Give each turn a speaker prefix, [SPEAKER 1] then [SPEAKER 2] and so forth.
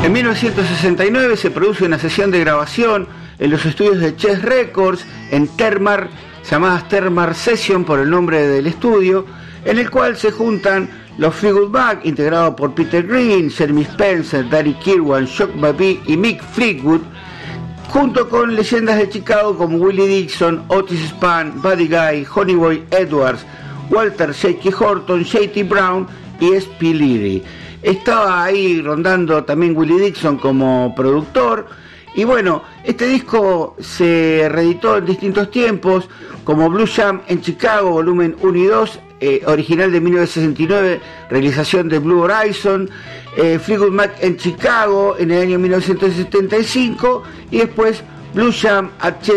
[SPEAKER 1] En 1969 se produce una sesión de grabación en los estudios de Chess Records en Termar, llamadas Termar Session por el nombre del estudio, en el cual se juntan los Fleetwood Mac, integrados por Peter Green, Jeremy Spencer, Danny Kirwan, Chuck Berry y Mick Fleetwood, junto con leyendas de Chicago como Willie Dixon, Otis Spann, Buddy Guy, Honeyboy Edwards, Walter Shaky Horton, J.T. Brown y S.P. Leary. Estaba ahí rondando también Willie Dixon como productor. Y bueno, este disco se reeditó en distintos tiempos, como Blue Jam en Chicago, volumen 1 y 2, original de 1969, realización de Blue Horizon, Fleetwood Mac en Chicago en el año 1975, y después Blue Jam at